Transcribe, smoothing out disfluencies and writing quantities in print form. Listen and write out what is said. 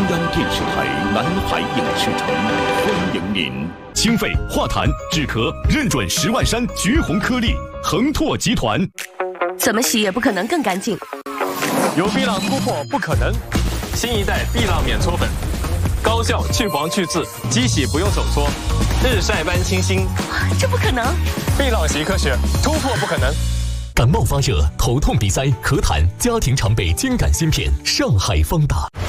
央电视台南海影视城欢迎您。 清肺化痰止咳，认准10万山橘红颗粒，恒拓集团。 怎么洗也不可能更干净。 有碧浪突破不可能，新一代碧浪免搓粉，高效去黄去渍，机洗不用手搓，日晒般清新。 这不可能！ 碧浪洗科学，突破不可能。 感冒发热、头痛鼻塞、咳痰，家庭常备兼感芯片，上海方达。